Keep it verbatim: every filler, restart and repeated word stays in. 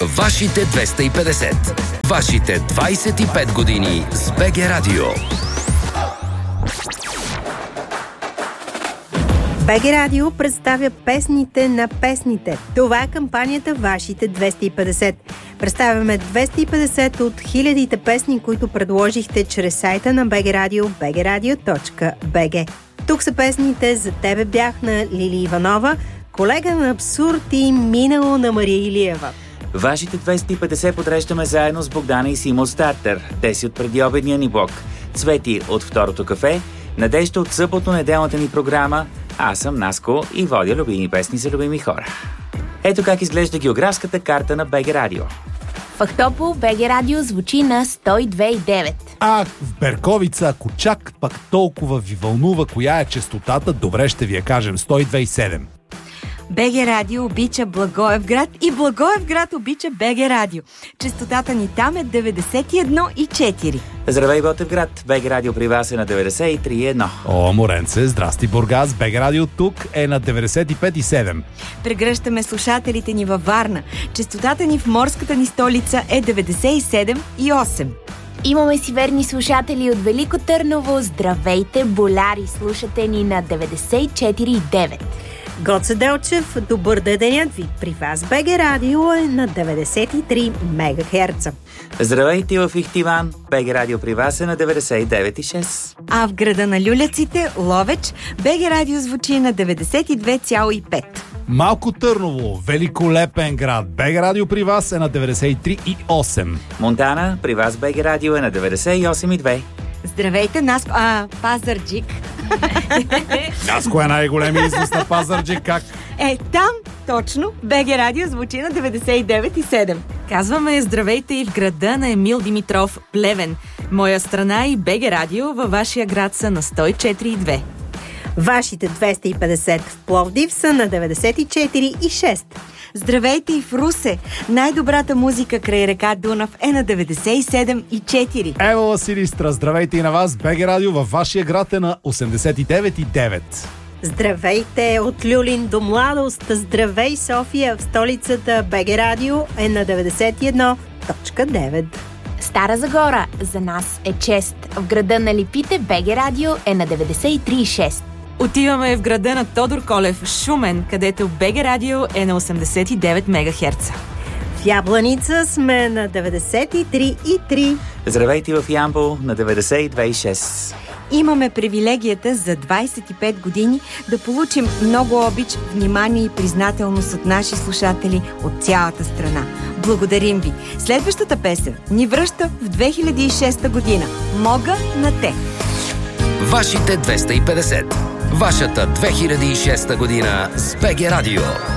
Вашите двеста и петдесет. Вашите двайсет и пет години с БГ Радио. БГ Радио представя песните на песните. Това е кампанията Вашите двеста и петдесет. Представяме двеста и петдесет от хилядите песни, които предложихте чрез сайта на БГ Радио, би джи радио точка би джи. Тук са песните "За тебе бях" на Лили Иванова, "Колега на абсурд" и "Минало" на Мария Илиева. Вашите двеста и петдесет подреждаме заедно с Богдана и Симо Стартер. Те си от предиобедния ни блок. Цвети от Второто кафе, Надежда от съботно-неделната ни програма. Аз съм Наско и водя любими песни за любими хора. Ето как изглежда географската карта на БГ Радио. В Ахтопол БГ Радио звучи на сто и две и девет. А в Берковица, ако чак пак толкова ви вълнува коя е честотата, добре ще ви я кажем, сто и две и седем. БГ Радио обича Благоевград и Благоевград обича БГ Радио. Честотата ни там е деветдесет и едно и четири. Здравей, Ботевград! БГ Радио при вас е на деветдесет и три и едно. О, Моренце, здрасти, Бургас! БГ Радио тук е на деветдесет и пет и седем. Прегръщаме слушателите ни във Варна. Честотата ни в морската ни столица е деветдесет и седем и осем. Имаме си верни слушатели от Велико Търново. Здравейте, боляри! Слушате ни на деветдесет и четири и девет. Гоце Делчев, добър денят ви! При вас БГ Радио е на деветдесет и три мегахерца. Здравейте в Ихтиван! БГ Радио при вас е на деветдесет и девет и шест. А в града на люляците, Ловеч, БГ Радио звучи на деветдесет и две цяло и пет. Малко Търново, великолепен град. БГ Радио при вас е на деветдесет и три и осем. Монтана, при вас БГ Радио е на деветдесет и осем и две. Здравейте, Наско... А, Пазарджик. Наско е най-големия износ на Пазарджик, как? Е, там точно БГ Радио звучи на деветдесет и девет и седем. Казваме здравейте и в града на Емил Димитров, Плевен. Моя страна и БГ Радио във вашия град са на сто и четири и две. Вашите двеста и петдесет в Пловдив са на деветдесет и четири и шест. Здравейте и в Русе! Най-добрата музика край река Дунав е на деветдесет и седем и четири. Ево, Силистра, здравейте и на вас. БГ Радио във вашия град е на осемдесет и девет и девет. Здравейте от Люлин до Младост. Здравей, София! В столицата БГ Радио е на деветдесет и едно и девет. Стара Загора, за нас е чест. В града на Липите БГ Радио е на деветдесет и три и шест. Отиваме в града на Тодор Колев, Шумен, където БГ Радио е на осемдесет и девет мегахерца. В Ябланица сме на деветдесет и три и три. Здравейте в Ямбол на деветдесет и две и шест. Имаме привилегията за двайсет и пет години да получим много обич, внимание и признателност от наши слушатели от цялата страна. Благодарим ви! Следващата песен ни връща в две хиляди и шеста година. Мога на те! Вашите двеста и петдесет. Вашата две хиляди и шеста година с БГ Радио.